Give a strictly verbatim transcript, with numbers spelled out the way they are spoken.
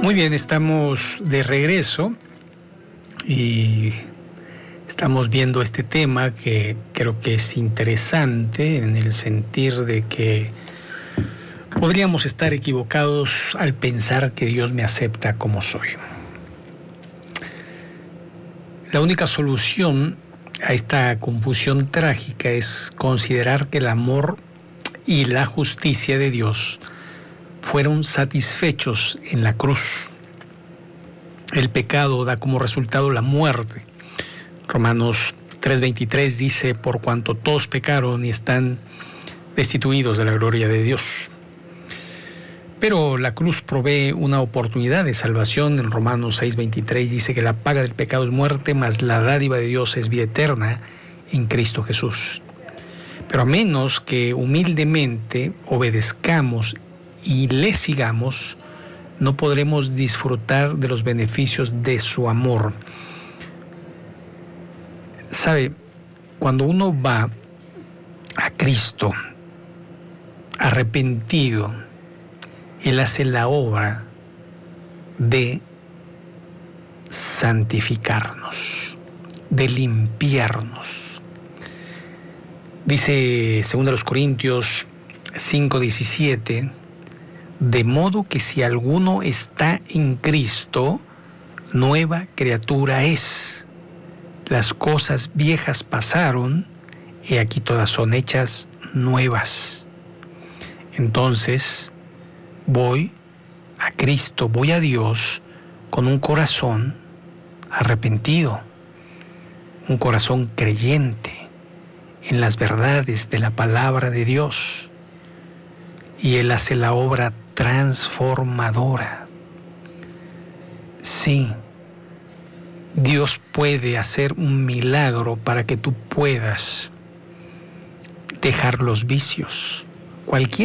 Muy bien, estamos de regreso y estamos viendo este tema que creo que es interesante en el sentir de que podríamos estar equivocados al pensar que Dios me acepta como soy. La única solución a esta confusión trágica es considerar que el amor y la justicia de Dios fueron satisfechos en la cruz. El pecado da como resultado la muerte. Romanos tres veintitrés dice: por cuanto todos pecaron y están destituidos de la gloria de Dios. Pero la cruz provee una oportunidad de salvación. En Romanos seis veintitrés dice que la paga del pecado es muerte, mas la dádiva de Dios es vida eterna en Cristo Jesús. Pero a menos que humildemente obedezcamos y le sigamos, no podremos disfrutar de los beneficios de su amor. ¿Sabe? Cuando uno va a Cristo arrepentido, Él hace la obra de santificarnos, de limpiarnos. Dice segunda los Corintios cinco diecisiete, de modo que si alguno está en Cristo, nueva criatura es. Las cosas viejas pasaron, y aquí todas son hechas nuevas. Entonces, voy a Cristo, voy a Dios con un corazón arrepentido, un corazón creyente en las verdades de la palabra de Dios, y Él hace la obra transformadora. Sí, Dios puede hacer un milagro para que tú puedas dejar los vicios, cualquier